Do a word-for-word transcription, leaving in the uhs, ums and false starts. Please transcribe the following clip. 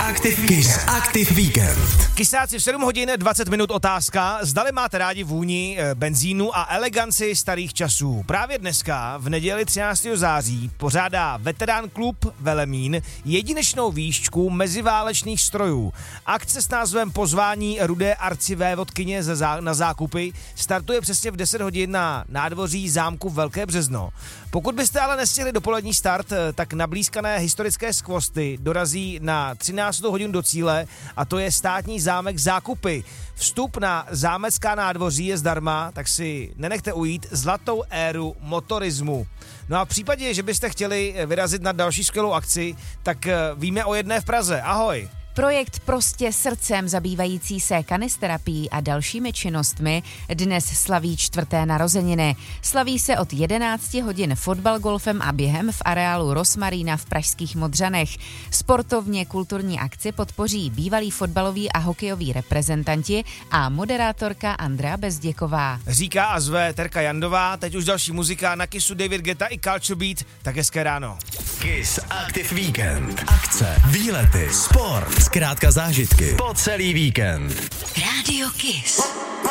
Aktiv, Kiss Aktiv Víkend. Kysáci v sedm hodin dvacet minut otázka, zdali máte rádi vůni benzínu a eleganci starých časů. Právě dneska, v neděli třináctého září, pořádá Veterán klub Velemín jedinečnou výšku meziválečných strojů. Akce s názvem Pozvání rudé arcivévodkyně na zákupy startuje přesně v deset hodin na nádvoří zámku Velké Březno. Pokud byste ale nestihli dopolední start, tak nablízkané historické skvosty dorazí na třináctou hodinu do cíle a to je státní zámek Zákupy. Vstup na zámecká nádvoří je zdarma, tak si nenechte ujít zlatou éru motorismu. No a v případě, že byste chtěli vyrazit na další skvělou akci, tak víme o jedné v Praze. Ahoj! Projekt Prostě srdcem zabývající se kanisterapií a dalšími činnostmi dnes slaví čtvrté narozeniny. Slaví se od jedenácti hodin fotbal, golfem a během v areálu Rosmarína v pražských Modřanech. Sportovně kulturní akci podpoří bývalí fotbaloví a hokejoví reprezentanti a moderátorka Andrea Bezděková. Říká a zve Terka Jandová, teď už další muzika na Kissu David Guetta i Culture Beat, tak hezké ráno. Kiss Aktiv Víkend. Akce, výlety, sport, zkrátka zážitky po celý víkend. Rádio Kiss.